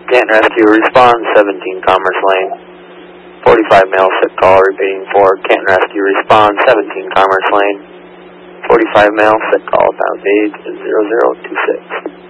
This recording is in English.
Canton Rescue, respond 17 Commerce Lane. 45 male sick call repeating for Canton Rescue, respond 17 Commerce Lane. 45 male sick call, pound page 0026.